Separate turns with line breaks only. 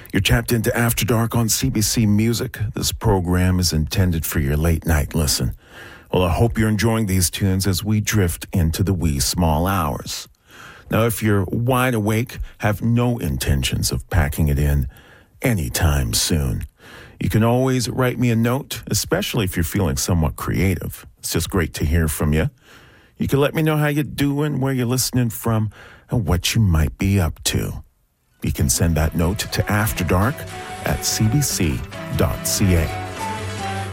You're tapped into After Dark on CBC Music. This program is intended for your late night listen. Well, I hope you're enjoying these tunes as we drift into the wee small hours. Now, if you're wide awake, have no intentions of packing it in anytime soon, you can always write me a note, especially if you're feeling somewhat creative. It's just great to hear from you. You can let me know how you're doing, where you're listening from, and what you might be up to. You can send that note to afterdark@cbc.ca.